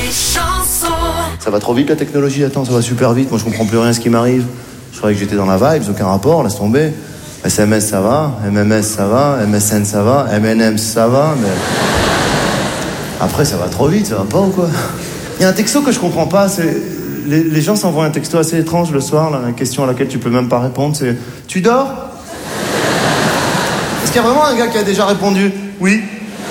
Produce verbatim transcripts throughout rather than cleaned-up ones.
chansons. Ça va trop vite la technologie, attends, ça va super vite. Moi je comprends plus rien à ce qui m'arrive. Je croyais que j'étais dans la vibe, aucun rapport, laisse tomber. S M S ça va, M M S ça va, M S N ça va, M N M ça va, mais... Après ça va trop vite, ça va pas ou quoi? Il y a un texto que je comprends pas, c'est... Les, les gens s'envoient un texto assez étrange le soir, là, une question à laquelle tu peux même pas répondre, c'est... Tu dors? Est-ce qu'il y a vraiment un gars qui a déjà répondu oui?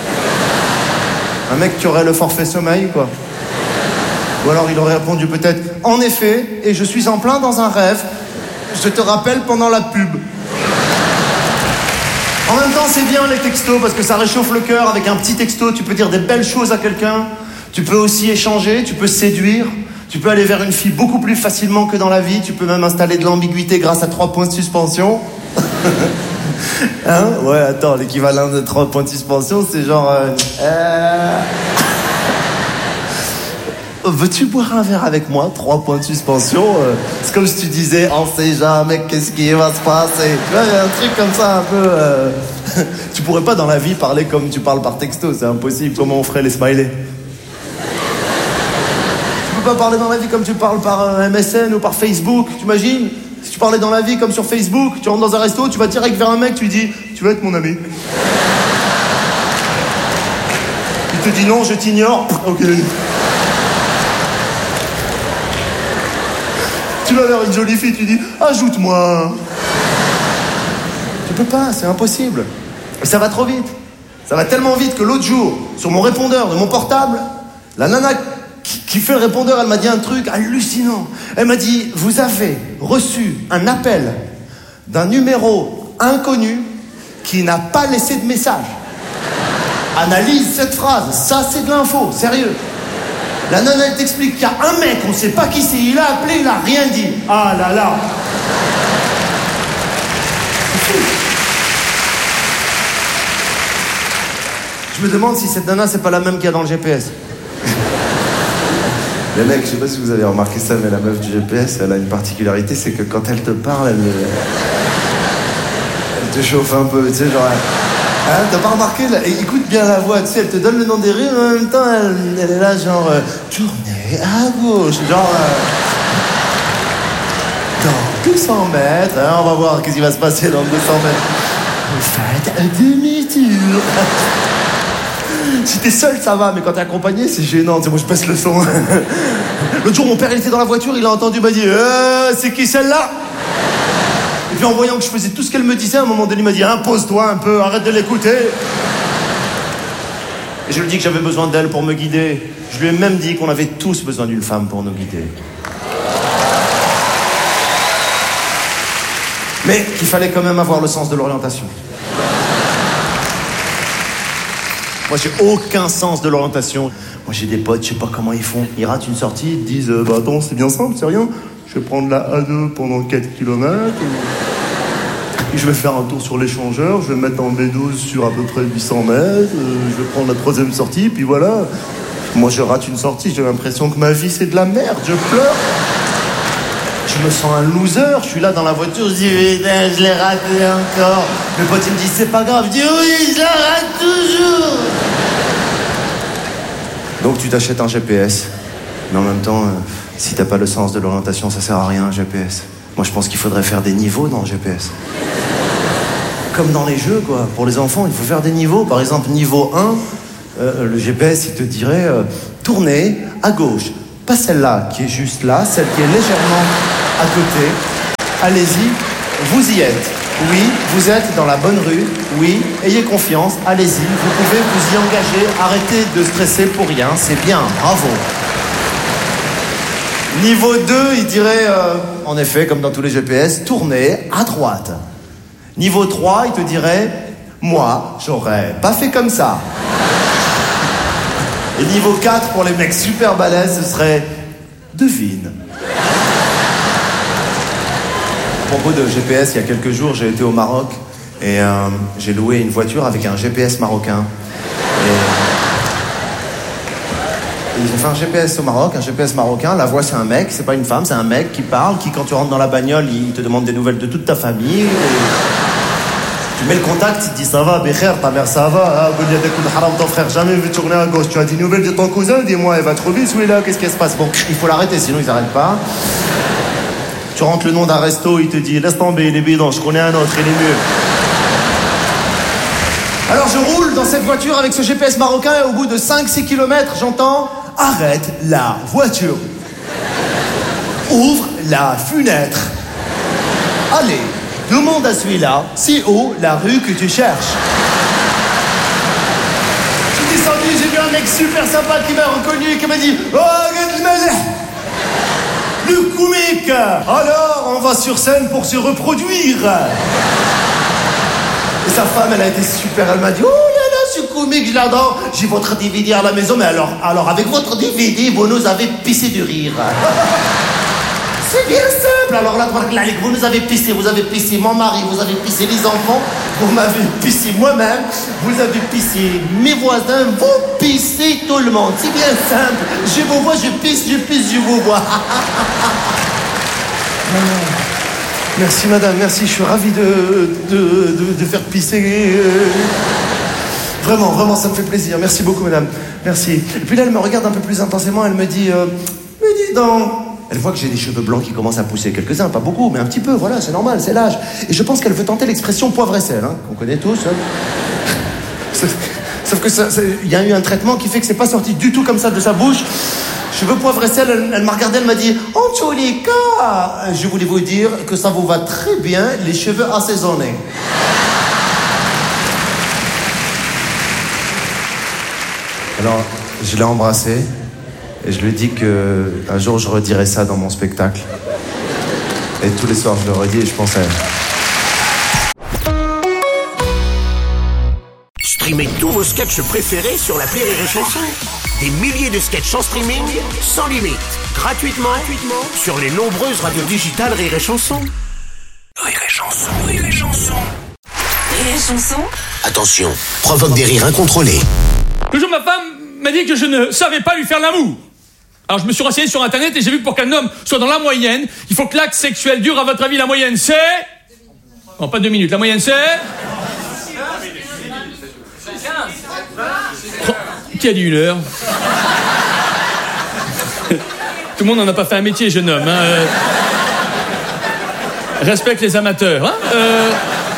Un mec qui aurait le forfait sommeil, quoi. Ou alors il aurait répondu peut-être en effet, et je suis en plein dans un rêve, je te rappelle pendant la pub. En même temps, c'est bien les textos parce que ça réchauffe le cœur. Avec un petit texto, tu peux dire des belles choses à quelqu'un. Tu peux aussi échanger, tu peux séduire. Tu peux aller vers une fille beaucoup plus facilement que dans la vie. Tu peux même installer de l'ambiguïté grâce à trois points de suspension. Hein? Ouais, attends, l'équivalent de trois points de suspension, c'est genre... Euh... euh... Veux-tu boire un verre avec moi? Trois points de suspension. Euh, c'est comme si tu disais, on sait jamais qu'est-ce qui va se passer. Tu vois, il y a un truc comme ça un peu... Euh... tu pourrais pas dans la vie parler comme tu parles par texto, c'est impossible. Comment on ferait les smileys? Tu peux pas parler dans la vie comme tu parles par euh, M S N ou par Facebook, tu imagines? Si tu parlais dans la vie comme sur Facebook, tu rentres dans un resto, tu vas direct vers un mec, tu lui dis, tu veux être mon ami? Il te dit non, je t'ignore. Ok. Tu vas vers une jolie fille, tu dis « Ajoute-moi ». Tu peux pas, c'est impossible. Et ça va trop vite. Ça va tellement vite que l'autre jour, sur mon répondeur de mon portable, la nana qui, qui fait le répondeur, elle m'a dit un truc hallucinant. Elle m'a dit « Vous avez reçu un appel d'un numéro inconnu qui n'a pas laissé de message. Analyse cette phrase, ça c'est de l'info, sérieux. » La nana, elle t'explique qu'il y a un mec, on sait pas qui c'est, il a appelé, il a rien dit. Ah là là. Je me demande si cette nana, c'est pas la même qu'il y a dans le G P S. Les mecs, je sais pas si vous avez remarqué ça, mais la meuf du G P S, elle a une particularité, c'est que quand elle te parle, elle, elle te chauffe un peu, tu sais, genre... Hein, t'as pas remarqué là? Écoute bien la voix, tu sais, elle te donne le nom des rues, mais en même temps, elle, elle est là, genre, euh, tournez à gauche, genre, euh, dans deux cents mètres, hein, on va voir qu'est-ce qui va se passer dans deux cents mètres. Faites un demi-tour. Si t'es seul, ça va, mais quand t'es accompagné, c'est gênant, tu sais, moi je baisse le son. L'autre jour, mon père, il était dans la voiture, il a entendu, il m'a dit, euh, c'est qui celle-là? Et puis en voyant que je faisais tout ce qu'elle me disait, à un moment donné, il m'a dit « Impose-toi un peu, arrête de l'écouter !» Et je lui ai dit que j'avais besoin d'elle pour me guider. Je lui ai même dit qu'on avait tous besoin d'une femme pour nous guider. Mais qu'il fallait quand même avoir le sens de l'orientation. Moi, j'ai aucun sens de l'orientation. Moi, j'ai des potes, je sais pas comment ils font. Ils ratent une sortie, ils te disent « Bah attends, c'est bien simple, c'est rien. Je vais prendre la A deux pendant quatre kilomètres. Et je vais faire un tour sur l'échangeur. Je vais mettre en B douze sur à peu près huit cents mètres. Euh, je vais prendre la troisième sortie, puis voilà. Moi, je rate une sortie. J'ai l'impression que ma vie, c'est de la merde. Je pleure. Je me sens un loser. Je suis là dans la voiture. Je dis, putain, je l'ai raté encore. Mes potes, ils me disent, c'est pas grave. Je dis, oui, je la rate toujours. Donc, tu t'achètes un G P S. Mais en même temps... Euh, Si t'as pas le sens de l'orientation, ça sert à rien, un G P S. Moi, je pense qu'il faudrait faire des niveaux dans le G P S. Comme dans les jeux, quoi. Pour les enfants, il faut faire des niveaux. Par exemple, niveau un, euh, le G P S, il te dirait euh, tournez à gauche. Pas celle-là, qui est juste là, celle qui est légèrement à côté. Allez-y, vous y êtes. Oui, vous êtes dans la bonne rue. Oui, ayez confiance, allez-y. Vous pouvez vous y engager. Arrêtez de stresser pour rien. C'est bien, bravo. Niveau deux, il dirait, euh, en effet, comme dans tous les G P S, tournez à droite. Niveau trois, il te dirait, moi, j'aurais pas fait comme ça. Et niveau quatre, pour les mecs super balèzes, ce serait, devine. À propos de G P S, il y a quelques jours, j'ai été au Maroc et euh, j'ai loué une voiture avec un G P S marocain. Et... Ils ont fait un G P S au Maroc, un G P S marocain. La voix, c'est un mec, c'est pas une femme, c'est un mec qui parle, qui, quand tu rentres dans la bagnole, il te demande des nouvelles de toute ta famille. Et... Tu mets le contact, il te dit ça va, Bécher, ta mère ça va, hein, haram, ton frère jamais vu tourner à gauche. Tu as des nouvelles de ton cousin, dis-moi, elle va trop vite, celui-là, qu'est-ce qui se passe? Bon, il faut l'arrêter, sinon ils n'arrêtent pas. Tu rentres le nom d'un resto, il te dit laisse tomber, il est bidon, je connais un autre, il est mieux. Alors je roule dans cette voiture avec ce G P S marocain et au bout de cinq six kilomètres, j'entends arrête la voiture. Ouvre la fenêtre. Allez, demande à celui-là, c'est où la rue que tu cherches. Je suis descendu, j'ai vu un mec super sympa qui m'a reconnu et qui m'a dit oh, regarde le comique. Alors, on va sur scène pour se reproduire. Et sa femme, elle a été super, elle m'a dit oh là là, ce comique, je l'adore. J'ai votre D V D à la maison, mais alors, alors avec votre D V D, vous nous avez pissé de rire. C'est bien simple. Alors là, vous nous avez pissé, vous avez pissé mon mari, vous avez pissé les enfants, vous m'avez pissé moi-même, vous avez pissé mes voisins, vous pissez tout le monde. C'est bien simple. Je vous vois, je pisse, je pisse, je vous vois. Merci madame, merci, je suis ravi de, de, de, de faire pisser. Vraiment, vraiment, ça me fait plaisir. Merci beaucoup madame, merci. Et puis là, elle me regarde un peu plus intensément, elle me dit, euh, mais dis donc. Elle voit que j'ai des cheveux blancs qui commencent à pousser, quelques-uns, pas beaucoup, mais un petit peu, voilà, c'est normal, c'est l'âge. Et je pense qu'elle veut tenter l'expression poivre et sel, hein, qu'on connaît tous. Hein. Sauf, sauf que ça, il y a eu un traitement qui fait que c'est pas sorti du tout comme ça de sa bouche. Cheveux poivre et sel, elle, elle m'a regardé, elle m'a dit « En tous les cas, je voulais vous dire que ça vous va très bien, les cheveux assaisonnés. » Alors, je l'ai embrassée. Et je lui dis qu'un jour, je redirai ça dans mon spectacle. Et tous les soirs, je le redis et je pense à elle. Streamez tous vos sketchs préférés sur l'appli Rire et Chanson. Des milliers de sketchs en streaming, sans limite, gratuitement, gratuitement sur les nombreuses radios digitales Rire et Chanson. Rire et Chanson, Rire et Chanson. Rire et Chanson. Attention, provoque des rires incontrôlés. Le jour, ma femme m'a dit que je ne savais pas lui faire l'amour. Alors je me suis renseigné sur internet et j'ai vu que pour qu'un homme soit dans la moyenne, il faut que l'acte sexuel dure, à votre avis, la moyenne c'est... Non, pas deux minutes, la moyenne c'est... Qui a dit une heure? Tout le monde n'en a pas fait un métier, jeune homme. Hein. Respecte les amateurs. Hein. Euh...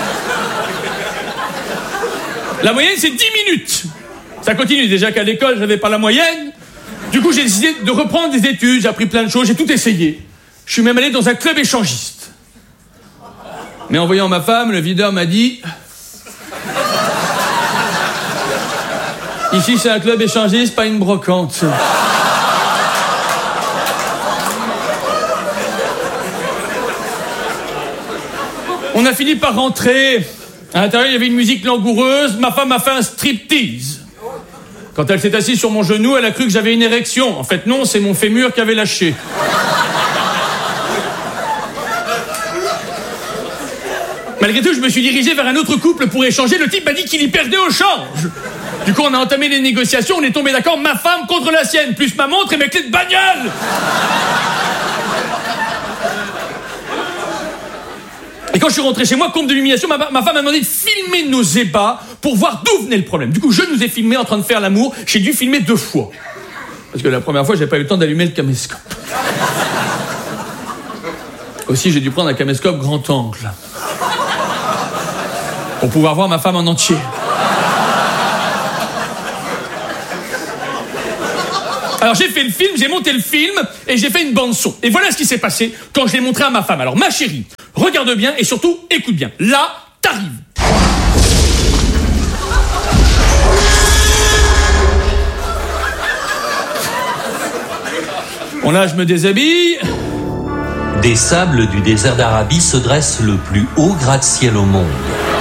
La moyenne c'est dix minutes. Ça continue, déjà qu'à l'école, j'avais pas la moyenne. Du coup, j'ai décidé de reprendre des études, j'ai appris plein de choses, j'ai tout essayé. Je suis même allé dans un club échangiste. Mais en voyant ma femme, le videur m'a dit... Ici, c'est un club échangiste, pas une brocante. On a fini par rentrer. À l'intérieur, il y avait une musique langoureuse. Ma femme a fait un striptease. Quand elle s'est assise sur mon genou, elle a cru que j'avais une érection. En fait, non, c'est mon fémur qui avait lâché. Malgré tout, je me suis dirigé vers un autre couple pour échanger. Le type m'a dit qu'il y perdait au change. Du coup, on a entamé les négociations. On est tombé d'accord, ma femme contre la sienne, plus ma montre et mes clés de bagnole. Et quand je suis rentré chez moi, comble de l'humiliation, ma, ma femme m'a demandé de filmer nos ébats pour voir d'où venait le problème. Du coup, je nous ai filmés en train de faire l'amour. J'ai dû filmer deux fois. Parce que la première fois, j'avais pas eu le temps d'allumer le caméscope. Aussi, j'ai dû prendre un caméscope grand angle. Pour pouvoir voir ma femme en entier. Alors j'ai fait le film, j'ai monté le film et j'ai fait une bande son. Et voilà ce qui s'est passé quand je l'ai montré à ma femme. Alors ma chérie, regarde bien et surtout écoute bien. Là, t'arrives. Bon là, je me déshabille. Des sables du désert d'Arabie se dresse le plus haut gratte-ciel au monde.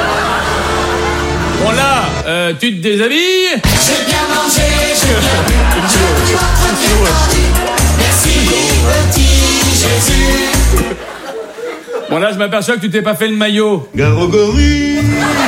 Bon là, euh, tu te déshabilles. J'ai bien mangé, j'ai bien bu, j'ai votre bien vendu. Merci petit Jésus. Bon là, je m'aperçois que tu t'es pas fait le maillot. Garogori.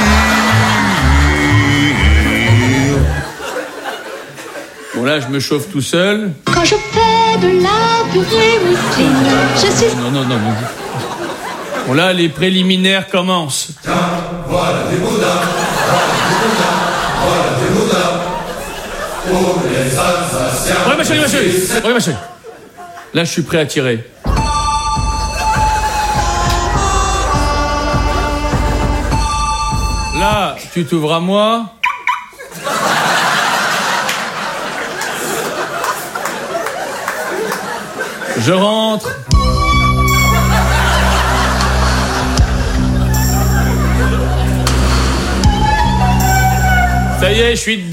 Bon là, je me chauffe tout seul. Quand je fais de la purée mousseline, je suis... Non, non, non, non. Bon là, les préliminaires commencent. voilà du boudin, voilà du boudin, voilà du boudin. Pour les Alsaciens. Ouais, ma chérie, ma chérie. Ouais, ma chérie. Là, je suis prêt à tirer. Là, tu t'ouvres à moi. Je rentre. Ça y est, je suis dedans.